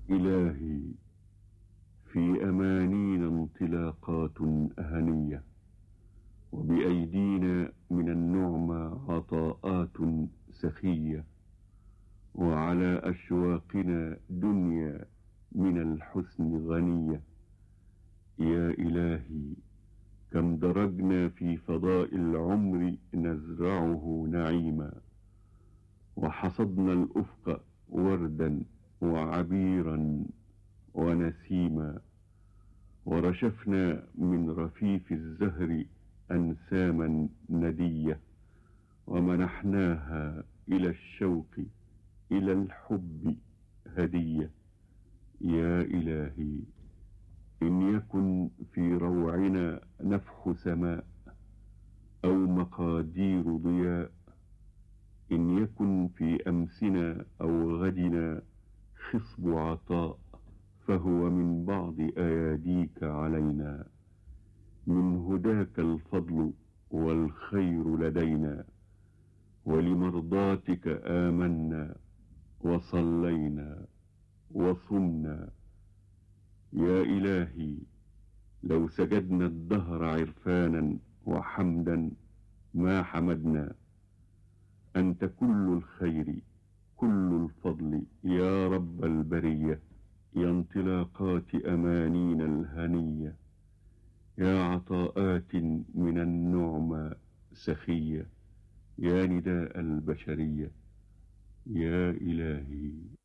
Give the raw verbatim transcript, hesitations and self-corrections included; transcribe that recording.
إلهي، في أمانينا انطلاقات هنية، وبأيدينا من النعمى عطاءات سخية، وعلى أشواقنا دنيا من الحسن غنية. يا إلهي، كم درجنا في فضاء العمر نزرعه نعيما، وحصدنا الأفق وردا وعبيرا ونسيما، ورشفنا من رفيف الزهر أنساما ندية، ومنحناها إلى الشوق إلى الحب هدية. يا إلهي، إن يكن في روعنا نفح سماء أو مقادير ضياء، إن يكن في أمسنا أو غدنا خصب عطاء، فهو من بعض أياديك علينا، من هداك الفضل والخير لدينا، ولمرضاتك آمنا وصلينا وصمنا. يا إلهي، لو سجدنا الدهر عرفانا وحمدا ما حمدنا. أنت كل الخير كل الفضل يا رب البرية، يا انطلاقات أمانينا الهنية، يا عطاءات من النعمى سخية، يا نداء البشرية. يا إلهي،